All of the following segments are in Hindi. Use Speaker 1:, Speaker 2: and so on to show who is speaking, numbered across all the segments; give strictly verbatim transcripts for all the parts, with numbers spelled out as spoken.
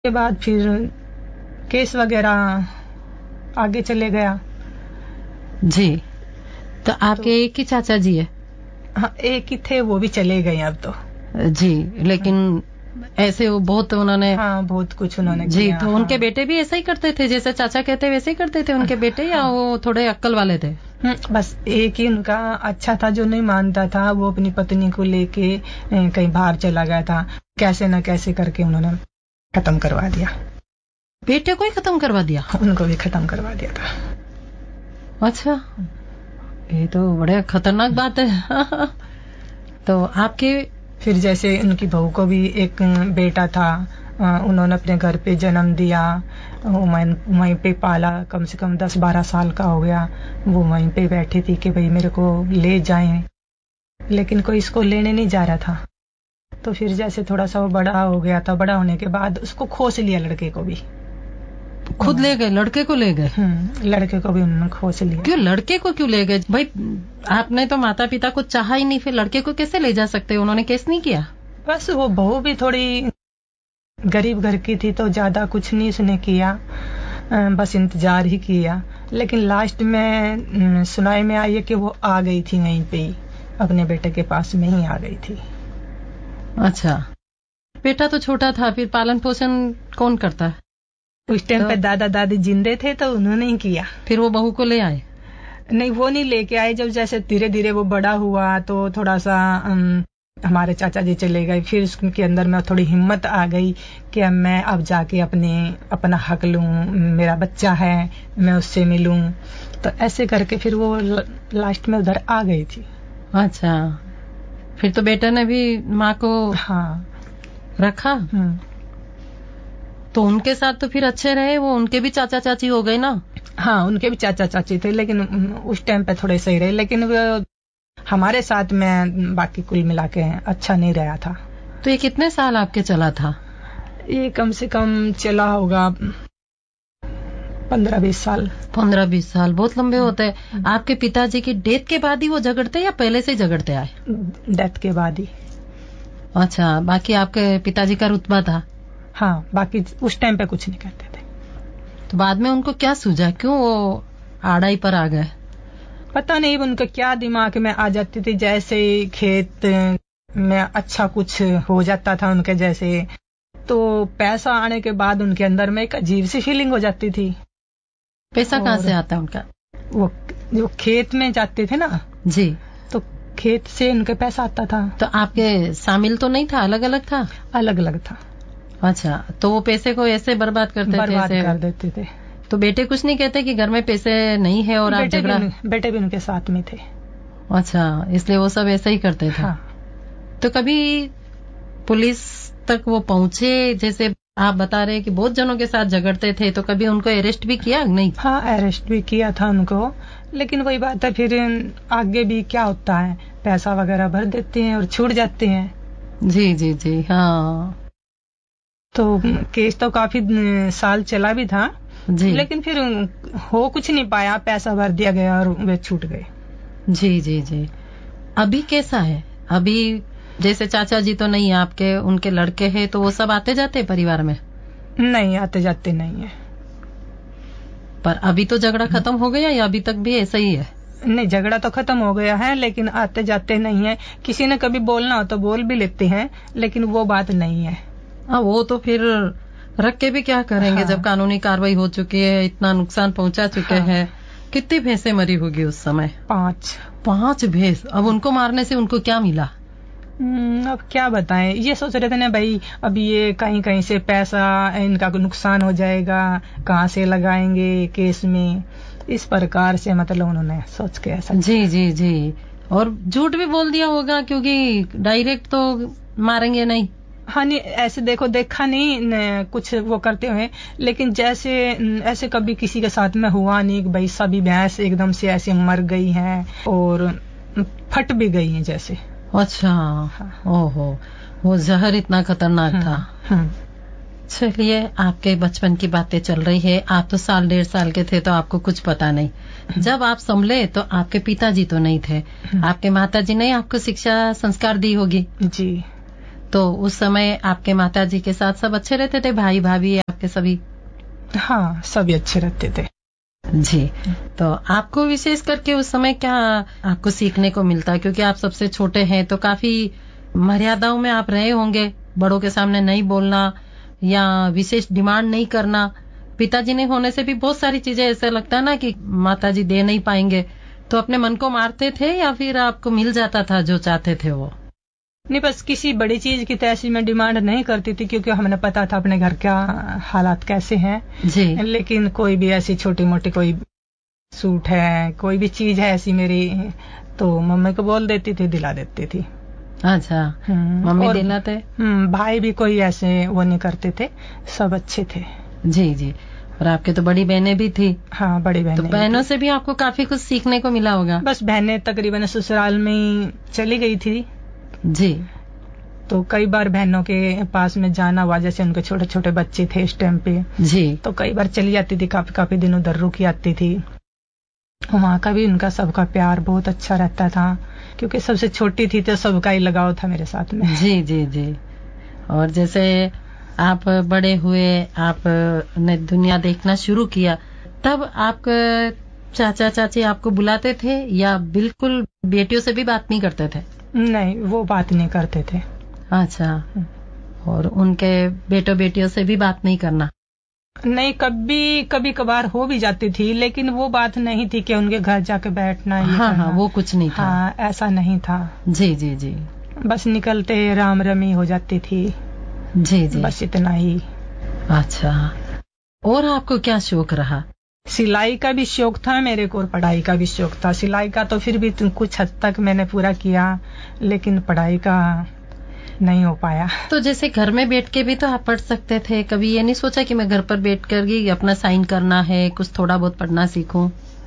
Speaker 1: के बाद फिर केस वगैरह आगे चले गया।
Speaker 2: जी, तो आपके तो, एक ही चाचा जी है?
Speaker 1: हाँ, एक ही थे, वो भी चले गए अब तो।
Speaker 2: जी, लेकिन ऐसे वो बहुत उन्होंने,
Speaker 1: हाँ, बहुत कुछ उन्होंने
Speaker 2: जी
Speaker 1: किया।
Speaker 2: तो
Speaker 1: हाँ।
Speaker 2: उनके बेटे भी ऐसा ही करते थे जैसे चाचा कहते वैसे ही करते थे उनके बेटे, या
Speaker 1: हाँ।
Speaker 2: वो थोड़े अक्ल वाले थे?
Speaker 1: बस एक ही उनका अच्छा था जो नहीं मानता था, वो अपनी पत्नी को लेके कहीं बाहर चला गया था। कैसे न कैसे करके उन्होंने खत्म करवा दिया।
Speaker 2: बेटे को ही खत्म करवा दिया?
Speaker 1: उनको भी खत्म करवा दिया था।
Speaker 2: अच्छा, ये तो बड़े खतरनाक बात है। तो आपके
Speaker 1: फिर जैसे उनकी बहू को भी एक बेटा था, उन्होंने अपने घर पे जन्म दिया, वहीं पे पाला, कम से कम दस बारह साल का हो गया। वो वहीं पे बैठी थी कि भाई मेरे को ले जाएं, लेकिन कोई इसको लेने नहीं जा रहा था। तो फिर जैसे थोड़ा सा वो बड़ा हो गया था, बड़ा होने के बाद उसको खोस लिया, लड़के को भी।
Speaker 2: खुद ले गए? लड़के को ले गए?
Speaker 1: लड़के को भी उन्होंने खोस लिया।
Speaker 2: क्यों लड़के को क्यों ले गए भाई? आपने तो माता पिता को चाहा ही नहीं, फिर लड़के को कैसे ले जा सकते? उन्होंने केस नहीं किया?
Speaker 1: बस वो बहू भी थोड़ी गरीब घर की थी तो ज्यादा कुछ नहीं उसने किया, बस इंतजार ही किया। लेकिन लास्ट में सुनाई में आई है कि वो आ गई थी वहीं पे ही, अपने बेटे के पास में ही आ गई थी।
Speaker 2: अच्छा, बेटा तो छोटा था, फिर पालन पोषण कौन करता है?
Speaker 1: उस टाइम तो, पे दादा दादी जिंदे थे तो उन्होंने ही किया।
Speaker 2: फिर वो बहू को ले आए?
Speaker 1: नहीं, वो नहीं लेके आए। जब जैसे धीरे धीरे वो बड़ा हुआ तो थोड़ा सा अम, हमारे चाचा जी चले गए, फिर उसके अंदर में थोड़ी हिम्मत आ गई कि मैं अब जाके अपने अपना हक लूं, मेरा बच्चा है, मैं उससे मिलूं। तो ऐसे करके फिर वो लास्ट में उधर आ गई थी।
Speaker 2: अच्छा, फिर तो बेटा ने भी माँ को
Speaker 1: हाँ
Speaker 2: रखा। तो उनके साथ तो फिर अच्छे रहे वो? उनके भी चाचा चाची हो गए ना?
Speaker 1: हाँ, उनके भी चाचा चाची थे, लेकिन उस टाइम पे थोड़े सही रहे, लेकिन वो हमारे साथ में बाकी कुल मिला के अच्छा नहीं रहा था।
Speaker 2: तो ये कितने साल आपके चला था?
Speaker 1: ये कम से कम चला होगा पंद्रह बीस साल।
Speaker 2: पंद्रह बीस साल बहुत लंबे होते हैं। आपके पिताजी की डेथ के बाद ही वो झगड़ते या पहले से झगड़ते आए?
Speaker 1: डेथ के बाद ही।
Speaker 2: अच्छा, बाकी आपके पिताजी का रुतबा था?
Speaker 1: हाँ, बाकी उस टाइम पे कुछ नहीं कहते थे।
Speaker 2: तो बाद में उनको क्या सूझा, क्यों वो आड़ाई पर आ गए?
Speaker 1: पता नहीं उनका क्या दिमाग में आ जाती थी, जैसे खेत में अच्छा कुछ हो जाता था उनके जैसे, तो पैसा आने के बाद उनके अंदर में एक अजीब सी फीलिंग हो जाती थी।
Speaker 2: पैसा कहाँ से आता है उनका?
Speaker 1: वो जो खेत में जाते थे ना
Speaker 2: जी,
Speaker 1: तो खेत से उनका पैसा आता था।
Speaker 2: तो आपके शामिल तो नहीं था, अलग अलग था?
Speaker 1: अलग अलग था।
Speaker 2: अच्छा, तो वो पैसे को ऐसे बर्बाद करते
Speaker 1: बर्बाद
Speaker 2: थे?
Speaker 1: कर देते थे।
Speaker 2: तो बेटे कुछ नहीं कहते कि घर में पैसे नहीं है और आप झगड़ा?
Speaker 1: बेटे भी उनके साथ में थे।
Speaker 2: अच्छा, इसलिए वो सब ऐसे ही करते थे।
Speaker 1: हाँ।
Speaker 2: तो कभी पुलिस तक वो पहुंचे? जैसे आप बता रहे कि बहुत जनों के साथ झगड़ते थे, तो कभी उनको अरेस्ट भी किया? नहीं?
Speaker 1: हाँ, अरेस्ट भी किया था उनको, लेकिन वही बात है, फिर आगे भी क्या होता है, पैसा वगैरह भर देते हैं और छूट जाते हैं।
Speaker 2: जी जी जी, हाँ।
Speaker 1: तो केस तो काफी साल चला भी था जी, लेकिन फिर हो कुछ नहीं पाया, पैसा भर दिया गया और वे छूट गए।
Speaker 2: जी जी जी। अभी कैसा है? अभी जैसे चाचा जी तो नहीं आपके, उनके लड़के हैं, तो वो सब आते जाते परिवार में?
Speaker 1: नहीं, आते जाते नहीं है।
Speaker 2: पर अभी तो झगड़ा खत्म हो गया या अभी तक भी ऐसा ही है?
Speaker 1: नहीं, झगड़ा तो खत्म हो गया है, लेकिन आते जाते नहीं है। किसी ने कभी बोलना हो तो बोल भी लेते हैं, लेकिन वो बात नहीं है।
Speaker 2: हाँ, वो तो फिर रख के भी क्या करेंगे। हाँ। जब कानूनी कार्रवाई हो चुकी है, इतना नुकसान पहुंचा चुके हाँ। हैं। कितनी भैंसें मरी होगी उस समय?
Speaker 1: पांच।
Speaker 2: पांच भैंस। अब उनको मारने से उनको क्या मिला?
Speaker 1: अब क्या बताएं, ये सोच रहे थे ना भाई, अब ये कहीं कहीं से पैसा इनका नुकसान हो जाएगा, कहाँ से लगाएंगे केस में, इस प्रकार से मतलब उन्होंने सोच के ऐसा।
Speaker 2: जी जी जी। और झूठ भी बोल दिया होगा, क्योंकि डायरेक्ट तो मारेंगे नहीं।
Speaker 1: हाँ, नहीं ऐसे देखो देखा नहीं न, कुछ वो करते हुए, लेकिन जैसे ऐसे कभी किसी के साथ में हुआ नहीं कि भाई सभी भैंस एकदम से ऐसे मर गई हैं और फट भी गई हैं जैसे।
Speaker 2: अच्छा। हाँ। ओहो, वो जहर इतना खतरनाक था। चलिए, आपके बचपन की बातें चल रही है। आप तो साल डेढ़ साल के थे तो आपको कुछ पता नहीं। जब आप संभले तो आपके पिताजी तो नहीं थे, आपके माताजी ने आपको शिक्षा संस्कार दी होगी।
Speaker 1: जी।
Speaker 2: तो उस समय आपके माता जी के साथ सब अच्छे रहते थे, भाई भाभी आपके सभी?
Speaker 1: हाँ, सभी अच्छे रहते थे
Speaker 2: जी। तो आपको विशेष करके उस समय क्या आपको सीखने को मिलता है, क्योंकि आप सबसे छोटे हैं तो काफी मर्यादाओं में आप रहे होंगे, बड़ों के सामने नहीं बोलना या विशेष डिमांड नहीं करना। पिताजी ने होने से भी बहुत सारी चीजें ऐसा लगता है ना कि माताजी दे नहीं पाएंगे, तो अपने मन को मारते थे या फिर आपको मिल जाता था जो चाहते थे वो?
Speaker 1: नहीं, बस किसी बड़ी चीज की तैसी में डिमांड नहीं करती थी, क्योंकि हमें पता था अपने घर का हालात कैसे हैं
Speaker 2: जी।
Speaker 1: लेकिन कोई भी ऐसी छोटी मोटी कोई सूट है, कोई भी चीज है ऐसी मेरी, तो मम्मी को बोल देती थी, दिला देती थी।
Speaker 2: अच्छा, मम्मी दिलाते?
Speaker 1: भाई भी कोई ऐसे वो नहीं करते थे, सब अच्छे थे।
Speaker 2: जी जी। और आपके तो बड़ी बहनें भी थी?
Speaker 1: हाँ, बड़ी बहनें।
Speaker 2: तो बहनों से भी आपको काफी कुछ सीखने को मिला होगा?
Speaker 1: बस बहनें तकरीबन ससुराल में चली गई थी
Speaker 2: जी।
Speaker 1: तो कई बार बहनों के पास में जाना हुआ, जैसे उनके छोटे छोटे बच्चे थे इस टाइम पे
Speaker 2: जी,
Speaker 1: तो कई बार चली जाती थी, काफी काफी दिन उधर रुकी आती थी। वहाँ का भी उनका सबका प्यार बहुत अच्छा रहता था, क्योंकि सबसे छोटी थी तो सबका ही लगाव था मेरे साथ में।
Speaker 2: जी जी जी। और जैसे आप बड़े हुए, आपने दुनिया देखना शुरू किया, तब आप चाचा चाची आपको बुलाते थे या बिल्कुल बेटियों से भी बात नहीं करते थे?
Speaker 1: नहीं, वो बात नहीं करते थे।
Speaker 2: अच्छा। और उनके बेटों बेटियों से भी बात नहीं करना?
Speaker 1: नहीं, कभी कभी कभार हो भी जाती थी, लेकिन वो बात नहीं थी कि उनके घर जाके बैठना।
Speaker 2: हाँ हाँ, वो कुछ नहीं था।
Speaker 1: हाँ, ऐसा नहीं था।
Speaker 2: जी जी जी।
Speaker 1: बस निकलते राम रमी हो जाती थी।
Speaker 2: जी जी,
Speaker 1: बस इतना ही।
Speaker 2: अच्छा। और आपको क्या शौक रहा?
Speaker 1: सिलाई का भी शौक था मेरे को और पढ़ाई का भी शौक था। सिलाई का तो फिर भी कुछ हद तक मैंने पूरा किया, लेकिन पढ़ाई का नहीं हो पाया।
Speaker 2: तो जैसे घर में बैठ के भी तो आप पढ़ सकते थे, कभी ये नहीं सोचा कि मैं घर पर बैठ कर ही अपना साइन करना है, कुछ थोड़ा बहुत पढ़ना सीखूं?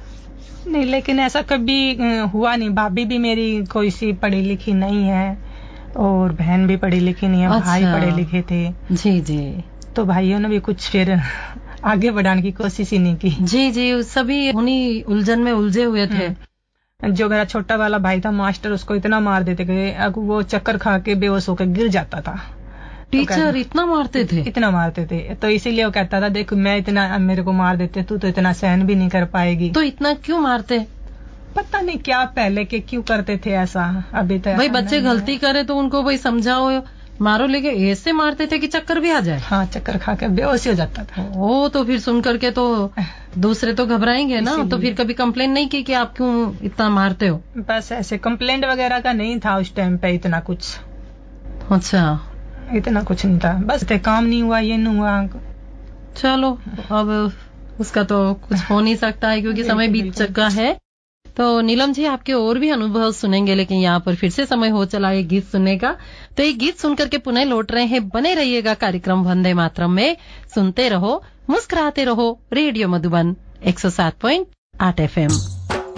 Speaker 1: नहीं, लेकिन ऐसा कभी हुआ नहीं। भाभी भी मेरी कोई सी पढ़ी लिखी नहीं है और बहन भी पढ़ी लिखी नहीं है। अच्छा। भाई पढ़े लिखे थे।
Speaker 2: जी जी।
Speaker 1: तो भाइयों ने भी कुछ फिर आगे बढ़ाने की कोशिश ही नहीं की।
Speaker 2: जी जी, सभी उन्हीं उलझन में उलझे हुए थे।
Speaker 1: जो मेरा छोटा वाला भाई था मास्टर, उसको इतना मार देते कि वो चक्कर खा के बेहोश होकर गिर जाता था।
Speaker 2: टीचर तो इतना मारते थे?
Speaker 1: इतना मारते थे, तो इसीलिए वो कहता था, देख मैं इतना, मेरे को मार देते, तू तो इतना सहन भी नहीं कर पाएगी।
Speaker 2: तो इतना क्यों मारते?
Speaker 1: पता नहीं क्या पहले के क्यों करते थे ऐसा। अभी तो
Speaker 2: भाई बच्चे गलती करे तो उनको भाई समझाओ, मारो, लेकिन ऐसे मारते थे कि चक्कर भी आ जाए।
Speaker 1: हाँ, चक्कर खा के बेहोश हो जाता था।
Speaker 2: ओ, तो फिर सुन करके तो दूसरे तो घबराएंगे ना, तो फिर कभी कंप्लेन नहीं की कि आप क्यों इतना मारते हो?
Speaker 1: बस ऐसे कंप्लेंट वगैरह का नहीं था उस टाइम पे इतना कुछ।
Speaker 2: अच्छा,
Speaker 1: इतना कुछ नहीं था, बस थे काम नहीं हुआ, ये नहीं हुआ।
Speaker 2: चलो, अब उसका तो कुछ हो नहीं सकता है क्योंकि समय बीत चुका है। तो नीलम जी, आपके और भी अनुभव सुनेंगे, लेकिन यहाँ पर फिर से समय हो चला एक गीत सुनने का। तो एक गीत सुनकर के पुनः लौट रहे हैं। बने रहिएगा कार्यक्रम वंदे मातरम में। सुनते रहो, मुस्कुराते रहो। रेडियो मधुबन एक सौ सात पॉइंट आठ एफ एम।